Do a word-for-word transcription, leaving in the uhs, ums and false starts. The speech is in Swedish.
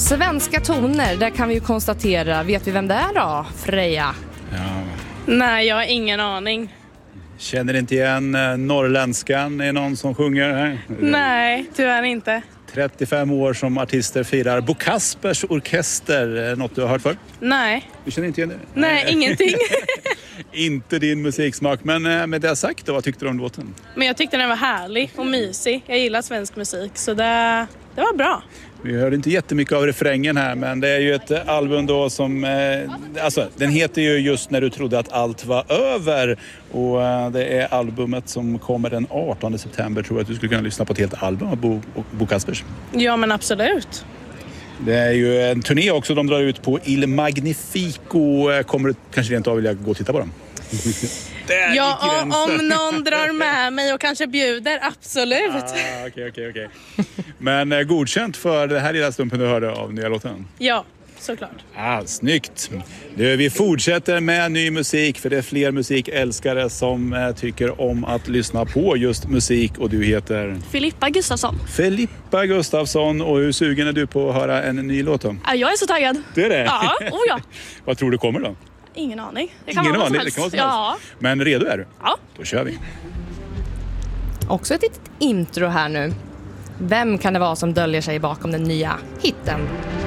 Svenska toner, där kan vi ju konstatera. Vet vi vem det är då, Freja? Ja. Nej, jag har ingen aning. Känner inte igen eh, norrländskan? Är någon som sjunger här? Nej, tyvärr inte. trettiofem år som artister firar. Bo Kaspers orkester, något du har hört för? Nej. Du känner inte igen det? Nej, ingenting. Inte din musiksmak, men eh, med det sagt då, vad tyckte du om låten? Men jag tyckte den var härlig och mysig. Jag gillar svensk musik, så det, det var bra. Vi hörde inte jättemycket av refrängen här, men det är ju ett album då som... Eh, alltså, den heter ju Just när du trodde att allt var över. Och eh, det är albumet som kommer den artonde september. Tror jag att du skulle kunna lyssna på ett helt album av Bo, Bo Kaspers. Ja, men absolut. Det är ju en turné också de drar ut på Il Magnifico. Kommer du kanske rent av vilja gå och titta på dem? Ja, om, om någon drar med mig och kanske bjuder, absolut. Ah, okej, okej, okej. Men eh, godkänt för det här lilla stumpen du hörde av nya låten? Ja, såklart. Ah, snyggt. Du, vi fortsätter med ny musik, för det är fler musikälskare som eh, tycker om att lyssna på just musik, och du heter? Filippa Gustafsson. Filippa Gustafsson, och hur sugen är du på att höra en ny låt då? Ja, jag är så taggad. Det är det? Ja, oh ja. Vad tror du kommer då? Ingen aning. Det kan Ingen vara vad som aning, det helst. kan vara som Ja. helst. Men redo är du? Ja. Då kör vi. Också ett litet intro här nu. Vem kan det vara som döljer sig bakom den nya hitten?